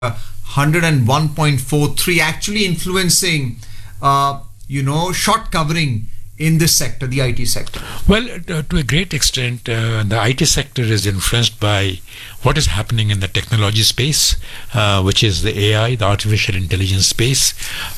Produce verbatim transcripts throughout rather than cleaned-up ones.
one hundred one point four three, actually influencing, uh, you know, short covering in this sector, the I T sector? Well, uh, to a great extent, uh, the I T sector is influenced by what is happening in the technology space, uh, which is the A I, the artificial intelligence space.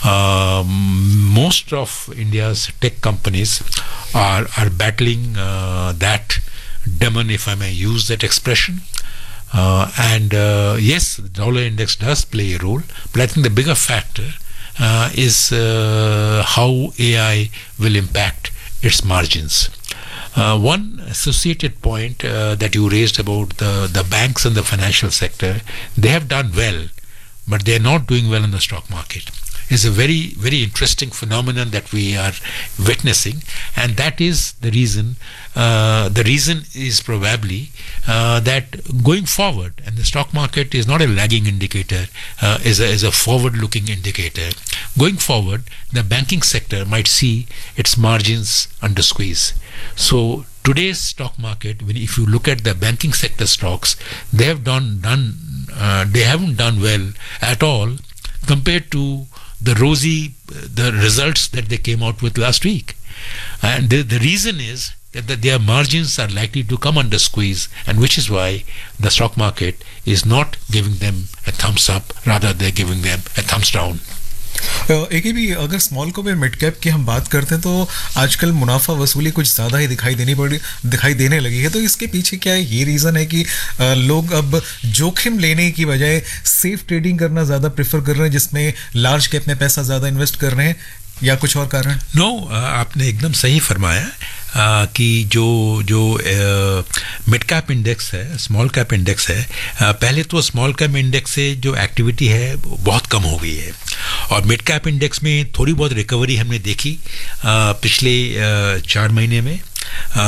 Um, most of India's tech companies are, are battling uh, that demon, if I may use that expression. Uh, and uh, yes, the dollar index does play a role, but I think the bigger factor uh, is uh, how A I will impact its margins. Uh, one associated point uh, that you raised about the, the banks and the financial sector, they have done well, but they are not doing well in the stock market. Is a very, very interesting phenomenon that we are witnessing, and that is the reason. Uh, the reason is probably uh, that going forward, and the stock market is not a lagging indicator, uh, is a, is a forward-looking indicator. Going forward, the banking sector might see its margins under squeeze. So today's stock market, when if you look at the banking sector stocks, they have done done uh, they haven't done well at all compared to the rosy the results that they came out with last week. And the, the reason is that, that their margins are likely to come under squeeze, and which is why the stock market is not giving them a thumbs up, rather they're giving them a thumbs down. एक ही भी अगर small cap या mid cap की हम बात करते हैं तो आजकल मुनाफा वसूली कुछ ज़्यादा ही दिखाई देनी पड़ी दिखाई देने लगी है, तो इसके पीछे क्या है? ये रीज़न है कि लोग अब जोखिम लेने की बजाय सेफ ट्रेडिंग करना ज़्यादा प्रेफर कर रहे हैं, जिसमें लार्ज कैप में पैसा ज़्यादा इन्वेस्ट कर रहे हैं, या कुछ और कारण? नो no, आपने एकदम सही फरमाया आ, कि जो जो मिड कैप इंडेक्स है, स्मॉल कैप इंडेक्स है, आ, पहले तो स्मॉल कैप इंडेक्स से जो एक्टिविटी है बहुत कम हो गई है, और मिड कैप इंडेक्स में थोड़ी बहुत रिकवरी हमने देखी आ, पिछले आ, चार महीने में, आ,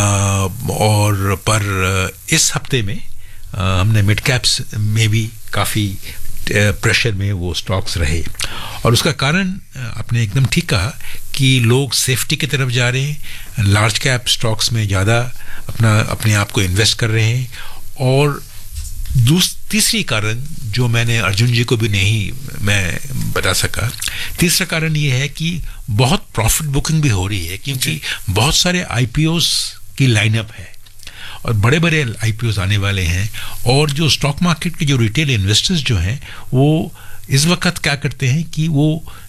और पर इस हफ्ते में आ, हमने मिड कैप्स में भी काफ़ी प्रेशर में वो स्टॉक्स रहे, और उसका कारण आपने एकदम ठीक कहा कि लोग सेफ्टी की तरफ जा रहे हैं, लार्ज कैप स्टॉक्स में ज़्यादा अपना अपने आप को इन्वेस्ट कर रहे हैं। और दूस तीसरी कारण जो मैंने अर्जुन जी को भी नहीं मैं बता सका, तीसरा कारण ये है कि बहुत प्रॉफिट बुकिंग भी हो रही है, क्योंकि बहुत सारे आईपीओस की लाइनअप है और बड़े बड़े आईपीओस आने वाले हैं, और जो स्टॉक मार्केट के जो रिटेल इन्वेस्टर्स जो हैं वो इस वक्त क्या करते हैं कि वो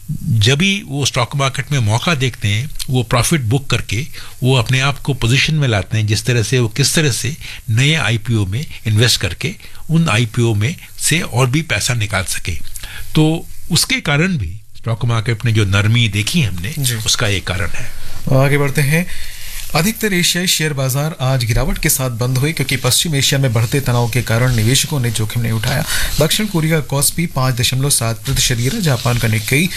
जब भी वो स्टॉक मार्केट में मौका देखते हैं वो प्रॉफिट बुक करके वो अपने आप को पोजीशन में लाते हैं, जिस तरह से वो किस तरह से नए आईपीओ में इन्वेस्ट करके उन आईपीओ में से और भी पैसा निकाल सके। तो उसके कारण भी स्टॉक मार्केट में जो नरमी देखी हमने उसका एक कारण है। आगे बढ़ते हैं। अधिकतर एशियाई शेयर बाजार आज गिरावट के साथ बंद हुए, क्योंकि पश्चिम एशिया में बढ़ते तनाव के कारण निवेशकों ने जोखिम नहीं उठाया। दक्षिण कोरिया का कॉस्पी पाँच दशमलव सात प्रतिशत गिरा, जापान का निक्केई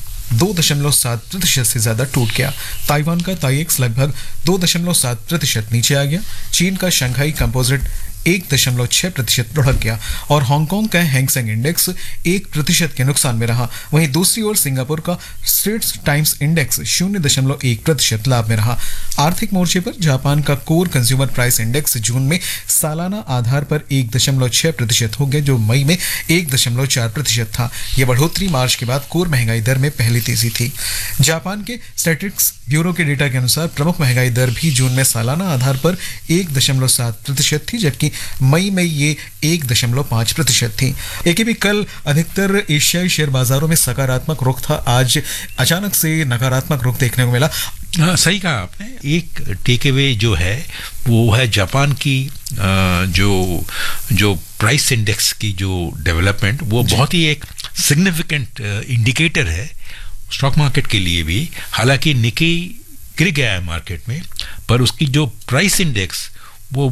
दो दशमलव सात प्रतिशत से ज्यादा टूट गया, ताइवान का ताइएक्स लगभग दो दशमलव सात प्रतिशत नीचे आ गया, चीन का शंघाई कंपोजिट एक दशमलव छह प्रतिशत लुढ़क गया, और हांगकांग का हैंगसेंग इंडेक्स एक प्रतिशत के नुकसान में रहा। वहीं दूसरी ओर सिंगापुर का स्ट्रेट्स टाइम्स इंडेक्स शून्य दशमलव एक प्रतिशत लाभ में रहा। आर्थिक मोर्चे पर जापान का कोर कंज्यूमर प्राइस इंडेक्स जून में सालाना आधार पर एक दशमलव छह प्रतिशत हो गया, जो मई में एक दशमलव चार प्रतिशत था। यह बढ़ोतरी मार्च के बाद कोर महंगाई दर में पहली तेजी थी। जापान के स्टैटिस्टिक्स ब्यूरो के डेटा के अनुसार प्रमुख महंगाई दर भी जून में सालाना आधार पर एक दशमलव सात प्रतिशत थी, जबकि मई में ये एक दशमलव पाँच प्रतिशत थी। एक भी कल अधिकतर एशियाई शेयर बाजारों में सकारात्मक रुख था, आज अचानक से नकारात्मक रुख देखने को मिला। हाँ, सही कहा आपने। एक टेक अवे जो है वो है जापान की आ, जो जो प्राइस इंडेक्स की जो डेवलपमेंट, वो बहुत ही एक सिग्निफिकेंट इंडिकेटर है स्टॉक मार्केट के लिए भी। हालांकि निक्केई गिर गया है मार्केट में, पर उसकी जो प्राइस इंडेक्स वो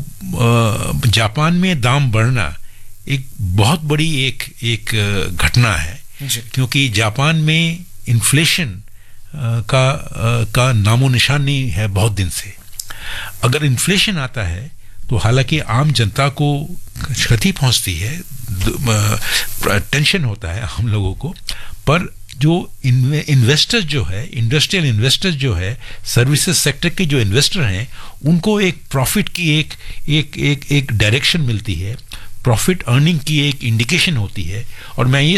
जापान में दाम बढ़ना एक बहुत बड़ी एक एक घटना है, क्योंकि जापान में इन्फ्लेशन का का नामो निशान नहीं है बहुत दिन से। अगर इन्फ्लेशन आता है तो हालांकि आम जनता को क्षति पहुंचती है, टेंशन होता है हम लोगों को, पर जो इन्वेस्टर्स जो है, इंडस्ट्रियल इन्वेस्टर्स जो है, सर्विसेज सेक्टर के जो इन्वेस्टर हैं, उनको एक प्रॉफिट की एक एक एक एक डायरेक्शन मिलती है, प्रॉफिट अर्निंग की एक इंडिकेशन होती है। और मैं ये